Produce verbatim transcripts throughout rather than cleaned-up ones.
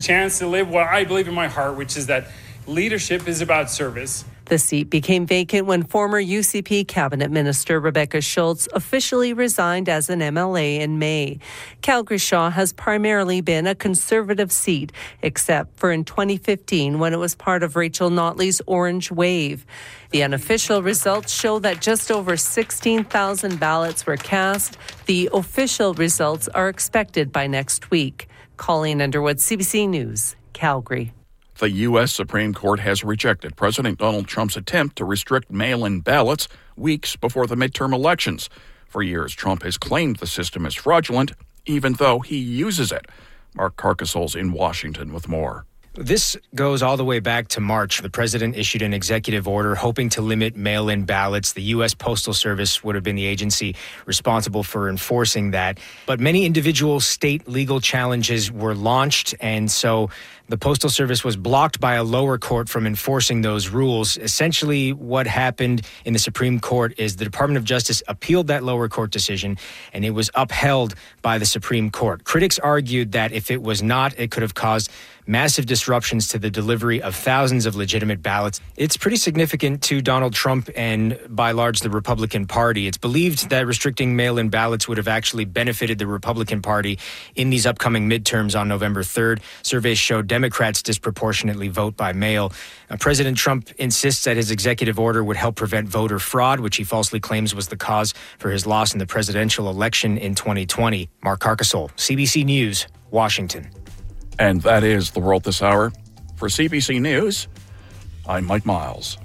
chance to live what I believe in my heart, which is that leadership is about service. The seat became vacant when former U C P cabinet minister Rebecca Schultz officially resigned as an M L A in May. Calgary Shaw has primarily been a Conservative seat, except for in twenty fifteen when it was part of Rachel Notley's Orange Wave. The unofficial results show that just over sixteen thousand ballots were cast. The official results are expected by next week. Colleen Underwood, C B C News, Calgary. The U S Supreme Court has rejected President Donald Trump's attempt to restrict mail-in ballots weeks before the midterm elections. For years, Trump has claimed the system is fraudulent, even though he uses it. Mark Carcassonne's in Washington with more. This goes all the way back to March. The president issued an executive order hoping to limit mail-in ballots. The U S Postal Service would have been the agency responsible for enforcing that. But many individual state legal challenges were launched, and so the Postal Service was blocked by a lower court from enforcing those rules. Essentially, what happened in the Supreme Court is the Department of Justice appealed that lower court decision, and it was upheld by the Supreme Court. Critics argued that if it was not, it could have caused massive disruptions to the delivery of thousands of legitimate ballots. It's pretty significant to Donald Trump and, by large, the Republican Party. It's believed that restricting mail-in ballots would have actually benefited the Republican Party in these upcoming midterms on November third. Surveys show Democrats disproportionately vote by mail. Uh, President Trump insists that his executive order would help prevent voter fraud, which he falsely claims was the cause for his loss in the presidential election in twenty twenty. Mark Carcassonne, C B C News, Washington. And that is The World This Hour. For C B C News, I'm Mike Miles.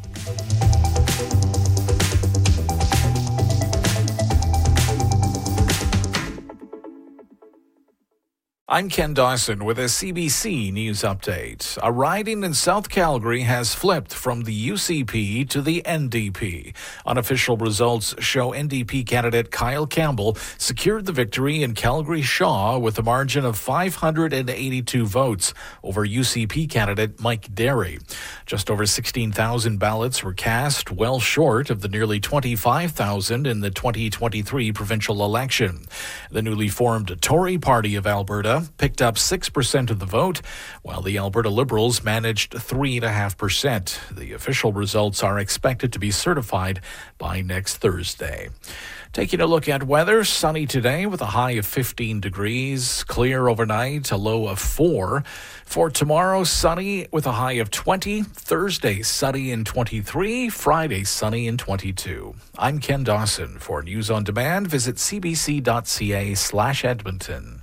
I'm Ken Dawson with a C B C News update. A riding in South Calgary has flipped from the U C P to the N D P. Unofficial results show N D P candidate Kyle Campbell secured the victory in Calgary Shaw with a margin of five hundred eighty-two votes over U C P candidate Mike Derry. Just over sixteen thousand ballots were cast, well short of the nearly twenty-five thousand in the twenty twenty-three provincial election. The newly formed Tory Party of Alberta picked up six percent of the vote, while the Alberta Liberals managed three point five percent. The official results are expected to be certified by next Thursday. Taking a look at weather, sunny today with a high of fifteen degrees, clear overnight, a low of four. For tomorrow, sunny with a high of twenty, Thursday sunny and twenty-three, Friday sunny and twenty-two. I'm Ken Dawson. For News on Demand, visit cbc.ca slash Edmonton.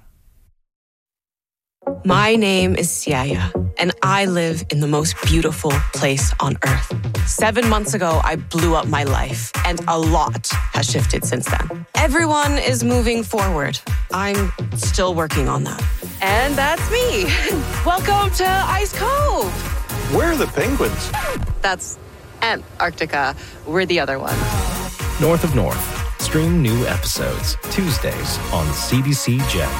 My name is Siaya, and I live in the most beautiful place on earth. Seven months ago, I blew up my life, and a lot has shifted since then. Everyone is moving forward. I'm still working on that. And that's me. Welcome to Ice Cove. Where are the penguins? That's Antarctica. We're the other one. North of North. Stream new episodes Tuesdays on C B C Gem.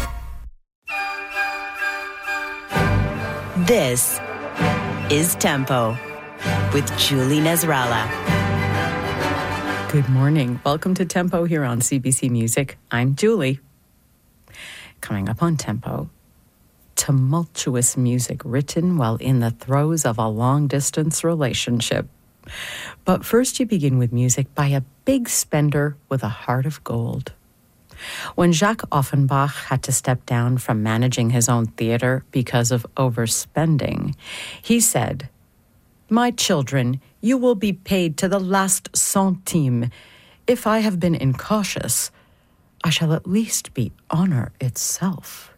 This is Tempo with Julie Nasrallah. Good morning. Welcome to Tempo here on C B C Music. I'm Julie. Coming up on Tempo, tumultuous music written while in the throes of a long-distance relationship. But first you begin with music by a big spender with a heart of gold. When Jacques Offenbach had to step down from managing his own theater because of overspending, he said, "My children, you will be paid to the last centime. If I have been incautious, I shall at least be honor itself."